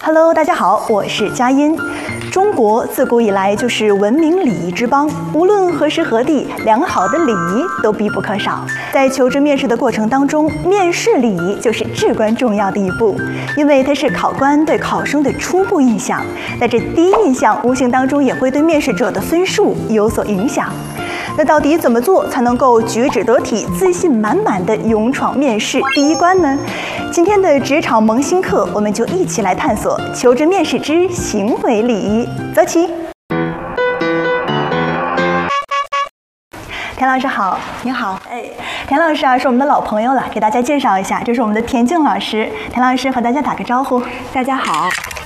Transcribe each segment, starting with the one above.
Hello， 大家好，我是佳音。中国自古以来就是文明礼仪之邦，无论何时何地，良好的礼仪都必不可少。在求职面试的过程当中，面试礼仪就是至关重要的一步，因为它是考官对考生的初步印象，那这第一印象无形当中也会对面试者的分数有所影响。那到底怎么做才能够举止得体、自信满满的勇闯面试第一关呢？今天的职场萌新课，我们就一起来探索求职面试之行为礼仪。走起！田老师好。 你好。 田老师啊，是我们的老朋友了，给大家介绍一下，这是我们的田静老师。田老师和大家打个招呼。 大家好。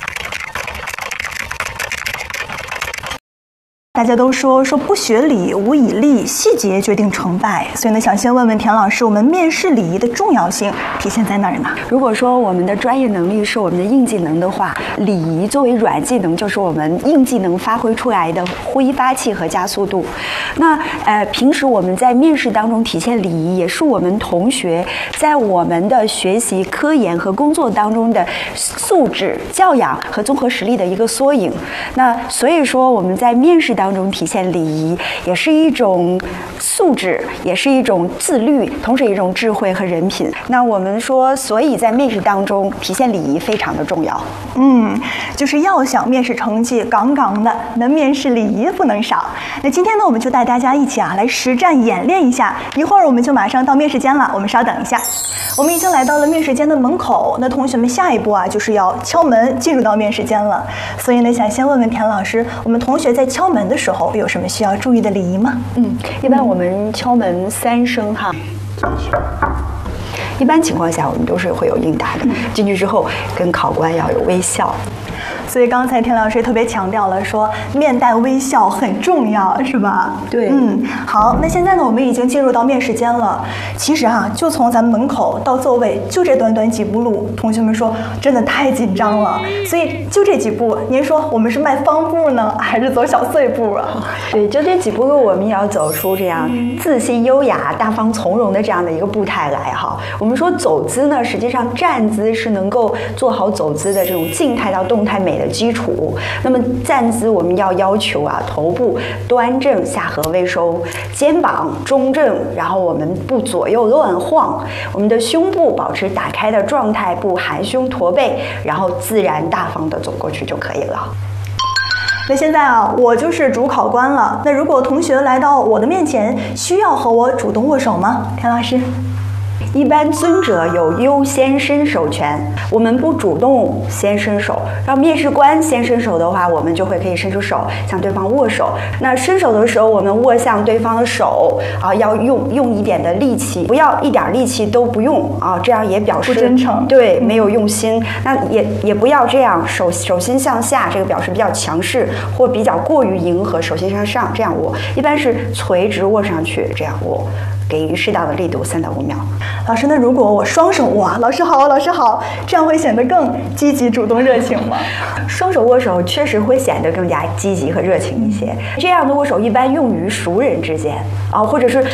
大家都说不学礼，无以立，细节决定成败。所以呢，想先问问田老师，我们面试礼仪的重要性体现在哪儿呢？ 如果说我们的专业能力是我们的硬技能的话，礼仪作为软技能，就是我们硬技能发挥出来的挥发器和加速度。那平时我们在面试当中体现礼仪，也是我们同学在我们的学习、科研和工作当中的素质、教养和综合实力的一个缩影。那所以说我们在面试当中体现礼仪，也是一种素质，也是一种自律，同时一种智慧和人品。那我们说，所以在面试当中体现礼仪非常的重要。 就是要想面试成绩杠杠的，那面试礼仪不能少。那今天呢，我们就带大家一起来实战演练一下。一会儿我们就马上到面试间了，我们稍等一下。我们已经来到了面试间的门口，那同学们下一步啊，就是要敲门进入到面试间了。所以呢，想先问问田老师，我们同学在敲门的时候有什么需要注意的礼仪吗？ 一般我们敲门3声哈。一般情况下我们都是会有应答的。进去之后跟考官要有微笑。 所以刚才田老师也特别强调了，说面带微笑很重要，是吧？ 对。 好，那现在呢，我们已经进入到面试间了。其实啊，就从咱们门口到座位，就这短短几步路，同学们说真的太紧张了。所以就这几步，您说我们是迈方步呢，还是走小碎步啊？ 对，就这几步路，我们也要走出这样自信、优雅、大方、从容的这样的一个步态来哈。我们说走姿呢，实际上站姿是能够做好走姿的这种静态到动态美的基础。那么站姿我们要求啊，头部端正，下颌微收，肩膀中正，然后我们不左右乱晃，我们的胸部保持打开的状态，不含胸驼背，然后自然大方的走过去就可以了。 那现在啊，我就是主考官了。那如果同学来到我的面前，需要和我主动握手吗？田老师？ 一般尊者有优先伸手权，我们不主动先伸手，让面试官先伸手的话，我们就可以伸出手向对方握手。那伸手的时候，我们握向对方的手啊，要用一点的力气，不要一点力气都不用啊，这样也表示不真诚， 对，没有用心。那也不要这样，手心向下，这个表示比较强势或比较过于迎合，手心向上这样握，一般是垂直握上去这样握。给予适当的力度，3到5秒。 老师，那如果我双手握，老师好，老师好，这样会显得更积极、主动、热情吗？ 双手握手确实会显得更加积极和热情一些。这样的握手一般用于熟人之间啊，或者是